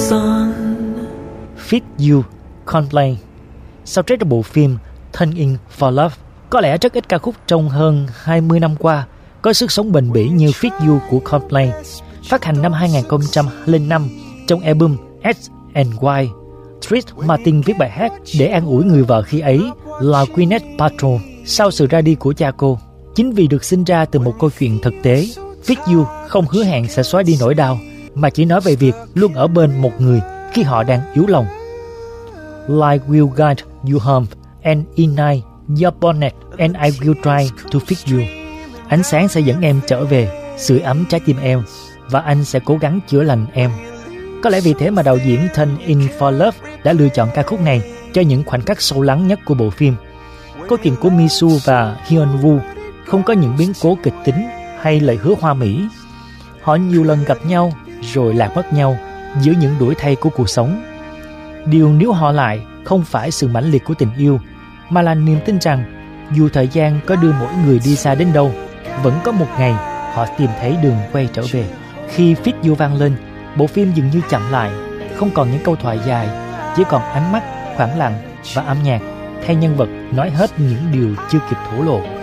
Fit You, Coldplay. Soundtrack bộ phim Turning for Love. Có lẽ rất ít ca khúc trong hơn 20 năm qua có sức sống bền bỉ như Fit You của Coldplay. Phát hành năm 2005 trong album X and Y, Chris Martin viết bài hát để an ủi người vợ khi ấy là Gwyneth Paltrow sau sự ra đi của cha cô. Chính vì được sinh ra từ một câu chuyện thực tế, Fit You không hứa hẹn sẽ xóa đi nỗi đau, mà chỉ nói về việc luôn ở bên một người khi họ đang yếu lòng. Light will guide you home and ignite your bonnet and I will try to fix you. Ánh sáng sẽ dẫn em trở về, sưởi ấm trái tim em, và anh sẽ cố gắng chữa lành em. Có lẽ vì thế mà đạo diễn Turning for Love đã lựa chọn ca khúc này cho những khoảnh khắc sâu lắng nhất của bộ phim. Câu chuyện của Misu và Hyun Woo không có những biến cố kịch tính hay lời hứa hoa mỹ. Họ nhiều lần gặp nhau rồi lạc mất nhau giữa những đuổi thay của cuộc sống. Điều níu họ lại không phải sự mãnh liệt của tình yêu, mà là niềm tin rằng dù thời gian có đưa mỗi người đi xa đến đâu, vẫn có một ngày họ tìm thấy đường quay trở về. Khi Fit You vang lên, bộ phim dường như chậm lại, không còn những câu thoại dài, chỉ còn ánh mắt, khoảng lặng và âm nhạc thay nhân vật nói hết những điều chưa kịp thổ lộ.